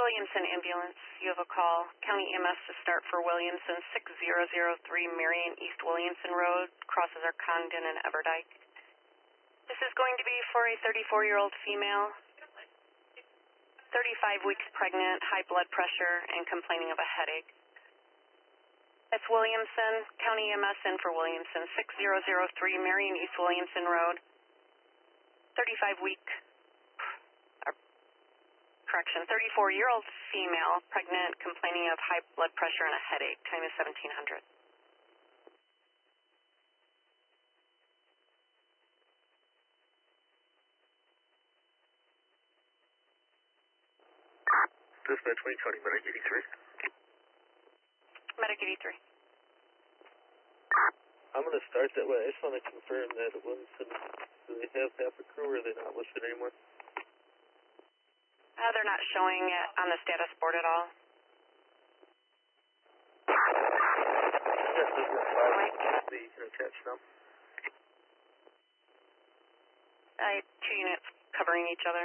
Williamson Ambulance. You have a call. County EMS to start for Williamson, 6003 Marion East Williamson Road, crosses our Condon and Everdyke. This is going to be for a 34-year-old female, 35 weeks pregnant, high blood pressure, and complaining of a headache. That's Williamson, County EMS in for Williamson, 6003 Marion East Williamson Road, 34-year-old female, pregnant, complaining of high blood pressure and a headache. Time is 1700. Dispatch 2020, Medic 83. Medic 83. I'm going to start that way. I just want to confirm that it was, do they have half a crew or are they not listed anymore? They're not showing it on the status board at all. Yes, this is 5, the attached now. 2 units covering each other.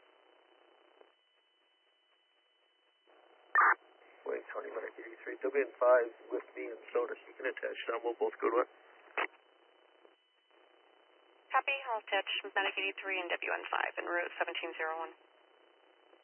Wait, Tony, Medic 83. They'll be in 5 with me and Soda, so you can attach them. We'll both go to it. Copy. I'll attach Medic 83 and WN5 en route 1701.